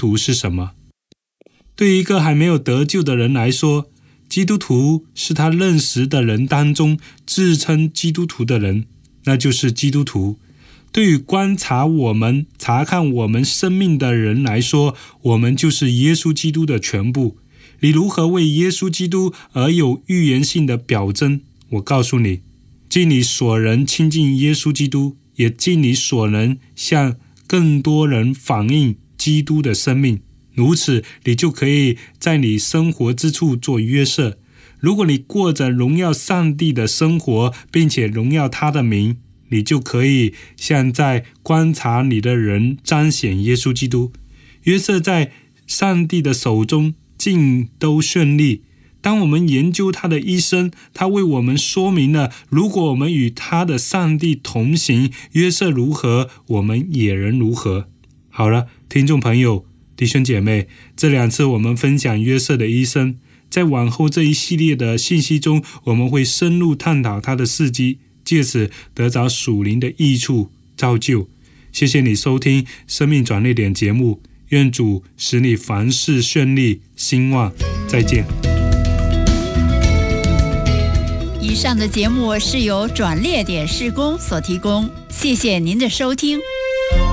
徒是什么？对于一个还没有得救的人来说，基督徒是他认识的人当中自称基督徒的人，那就是基督徒。对于观察我们、查看我们生命的人来说，我们就是耶稣基督的全部。你如何为耶稣基督而有预言性的表征？我告诉你，尽你所能亲近耶稣基督，也尽你所能向更多人反映基督的生命。如此，你就可以在你生活之处做约瑟。如果你过着荣耀上帝的生活，并且荣耀他的名，你就可以向在观察你的人彰显耶稣基督。约瑟在上帝的手中尽都顺利。当我们研究他的一生，他为我们说明了，如果我们与他的上帝同行，约瑟如何，我们也能如何。好了，听众朋友、弟兄姐妹，这2次我们分享约瑟的一生，在往后这一系列的信息中，我们会深入探讨他的事迹，借此得着属灵的益处造就。谢谢你收听生命转捩点节目，愿主使你凡事顺利兴旺。再见。 以上的节目是由转捩点事工所提供，谢谢您的收听。